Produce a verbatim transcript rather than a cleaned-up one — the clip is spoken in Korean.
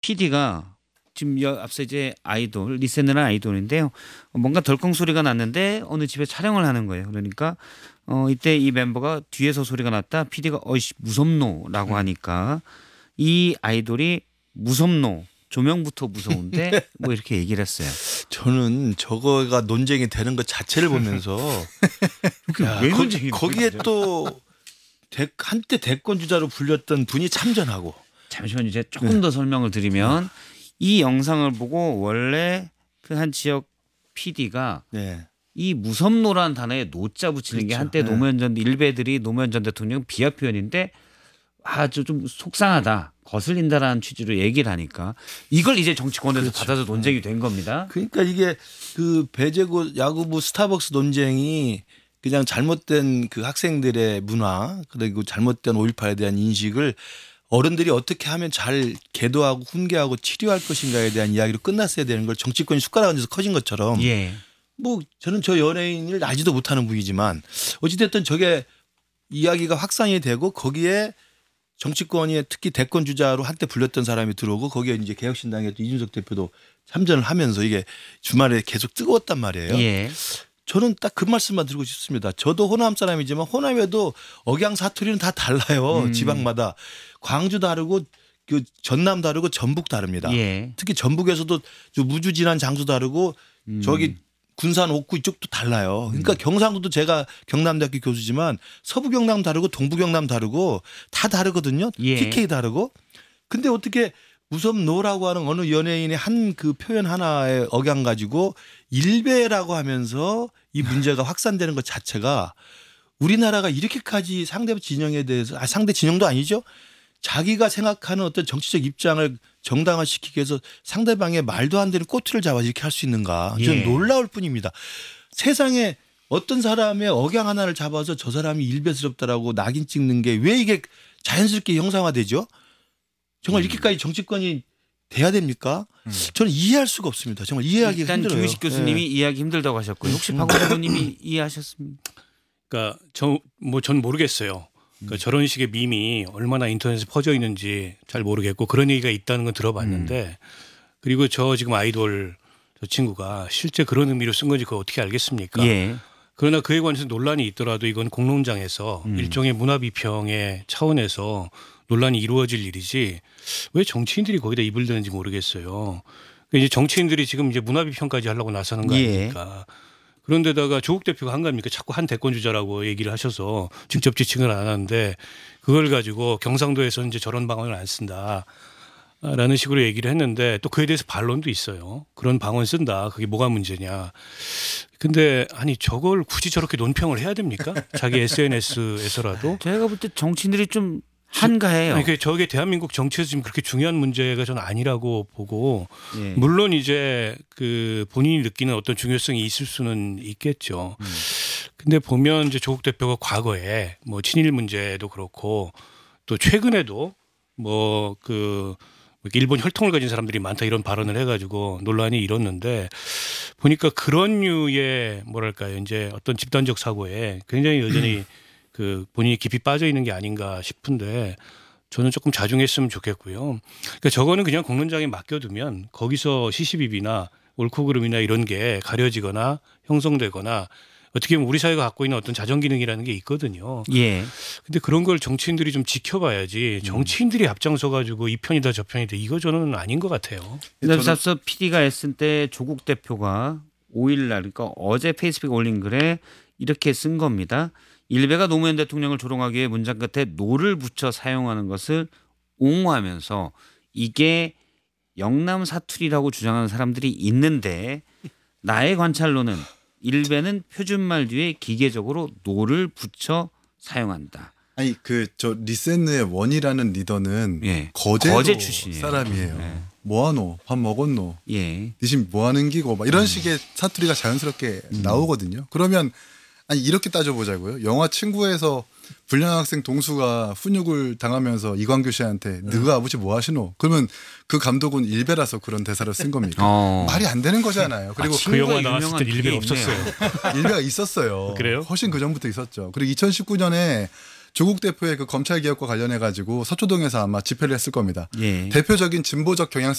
피디가 지금 앞서 이제 아이돌 리센느라는 아이돌인데요. 뭔가 덜컹 소리가 났는데 어느 집에 촬영을 하는 거예요. 그러니까 어 이때 이 멤버가 뒤에서 소리가 났다. 피디가 어이씨 무섭노라고 하니까 이 아이돌이 무섭노. 조명부터 무서운데 뭐 이렇게 얘기를 했어요. 저는 저거가 논쟁이 되는 것 자체를 보면서 야, 왜 거, 논쟁이 거기에 되죠? 또 대, 한때 대권 주자로 불렸던 분이 참전하고. 잠시만 이제 조금 네. 더 설명을 드리면 이 영상을 보고 원래 그 한 지역 피디가 네. 이 무섭노라는 단어에 노자 붙이는 게 그렇죠. 한때 네. 노무현 전 일베들이 노무현 전 대통령 비하 표현인데 아주 좀 속상하다. 거슬린다라는 취지로 얘기를 하니까 이걸 이제 정치권에서 그렇죠. 받아서 논쟁이 된 겁니다. 그러니까 이게 그 배제고 야구부 스타벅스 논쟁이 그냥 잘못된 그 학생들의 문화 그리고 잘못된 오일팔에 대한 인식을 어른들이 어떻게 하면 잘 계도하고 훈계하고 치료할 것인가에 대한 이야기로 끝났어야 되는 걸 정치권이 숟가락 얹어서 커진 것처럼 예. 뭐 저는 저 연예인을 알지도 못하는 분이지만 어찌됐든 저게 이야기가 확산이 되고 거기에 정치권이 특히 대권 주자로 한때 불렸던 사람이 들어오고 거기에 이제 개혁신당의 이준석 대표도 참전을 하면서 이게 주말에 계속 뜨거웠단 말이에요. 예. 저는 딱 그 말씀만 드리고 싶습니다. 저도 호남 사람이지만 호남에도 억양 사투리는 다 달라요. 음. 지방마다. 광주 다르고 그 전남 다르고 전북 다릅니다. 예. 특히 전북에서도 무주 지난 장소 다르고 음. 저기 군산 옥구 이쪽도 달라요. 그러니까 음. 경상도도 제가 경남대학교 교수지만 서부 경남 다르고 동부 경남 다르고 다 다르거든요. 예. 피케이 다르고. 근데 어떻게 무섭노라고 하는 어느 연예인의 한 그 표현 하나의 억양 가지고 일베라고 하면서 이 문제가 확산되는 것 자체가 우리나라가 이렇게까지 상대 진영에 대해서 아 상대 진영도 아니죠. 자기가 생각하는 어떤 정치적 입장을 정당화시키기 위해서 상대방의 말도 안 되는 꼬투리를 잡아 이렇게 할 수 있는가. 저는 예. 놀라울 뿐입니다. 세상에 어떤 사람의 억양 하나를 잡아서 저 사람이 일베스럽다라고 낙인 찍는 게 왜 이게 자연스럽게 형상화되죠? 정말 음. 이렇게까지 정치권이 돼야 됩니까? 음. 저는 이해할 수가 없습니다. 정말 이해하기 일단 힘들어요. 김유식 교수님이 네. 이해하기 힘들다고 하셨고요. 혹시 박원호 의원님이 이해하셨습니까? 그러니까 저 뭐 전 모르겠어요. 그러니까 저런 식의 밈이 얼마나 인터넷에 퍼져 있는지 잘 모르겠고 그런 얘기가 있다는 건 들어봤는데 그리고 저 지금 아이돌 저 친구가 실제 그런 의미로 쓴 건지 그걸 어떻게 알겠습니까? 예. 그러나 그에 관해서 논란이 있더라도 이건 공론장에서 음. 일종의 문화 비평의 차원에서 논란이 이루어질 일이지 왜 정치인들이 거기다 입을 대는지 모르겠어요. 그러니까 이제 정치인들이 지금 이제 문화 비평까지 하려고 나서는 거 예. 아닙니까? 그런데다가 조국 대표가 한 겁니까? 자꾸 한 대권 주자라고 얘기를 하셔서 직접 지칭을 안 하는데 그걸 가지고 경상도에서 이제 저런 방언을 안 쓴다라는 식으로 얘기를 했는데 또 그에 대해서 반론도 있어요. 그런 방언 쓴다. 그게 뭐가 문제냐. 근데 아니 저걸 굳이 저렇게 논평을 해야 됩니까? 자기 에스엔에스에서라도. 제가 볼 때 정치인들이 좀 한가해요. 아니, 그 저게 대한민국 정치에서 지금 그렇게 중요한 문제가 저는 아니라고 보고 예. 물론 이제 그 본인이 느끼는 어떤 중요성이 있을 수는 있겠죠. 음. 근데 보면 이제 조국 대표가 과거에 뭐 친일 문제도 그렇고 또 최근에도 뭐 그 일본 혈통을 가진 사람들이 많다 이런 발언을 해가지고 논란이 일었는데 보니까 그런 류의 뭐랄까요 이제 어떤 집단적 사고에 굉장히 여전히 그 본인이 깊이 빠져 있는 게 아닌가 싶은데 저는 조금 자중했으면 좋겠고요. 그러니까 저거는 그냥 공론장에 맡겨두면 거기서 시시비비나 옳고 그름이나 이런 게 가려지거나 형성되거나 어떻게 보면 우리 사회가 갖고 있는 어떤 자정 기능이라는 게 있거든요. 예. 근데 그런 걸 정치인들이 좀 지켜봐야지 정치인들이 앞장서 가지고 이 편이다 저 편이다 이거 저는 아닌 것 같아요. 그래서 앞서 피디가 했을 때 조국 대표가 오일날 그러니까 어제 페이스북에 올린 글에 이렇게 쓴 겁니다. 일베가 노무현 대통령을 조롱하기 위해 문장 끝에 노를 붙여 사용하는 것을 옹호하면서 이게 영남 사투리라고 주장하는 사람들이 있는데 나의 관찰로는 일베는 표준말 뒤에 기계적으로 노를 붙여 사용한다. 아니 그 저 리센느의 원이라는 리더는 예. 거제도 거제 출신이에요. 사람이에요. 예. 뭐하노? 밥 먹었노? 예. 니신 뭐하는 기고? 막 이런 식의 사투리가 자연스럽게 나오거든요. 그러면 아니 이렇게 따져보자고요. 영화 친구에서 불량 학생 동수가 훈육을 당하면서 이광규 씨한테 너가 아버지 뭐 하시노? 그러면 그 감독은 일베라서 그런 대사를 쓴 겁니까? 어. 말이 안 되는 거잖아요. 그리고 그 영화 친구가 나왔을 때 유명한 일베 그게 없었어요. 일베가 있었어요. 그래요? 훨씬 그 전부터 있었죠. 그리고 이천십구 년에 조국 대표의 그 검찰 개혁과 관련해 가지고 서초동에서 아마 집회를 했을 겁니다. 예. 대표적인 진보적 경향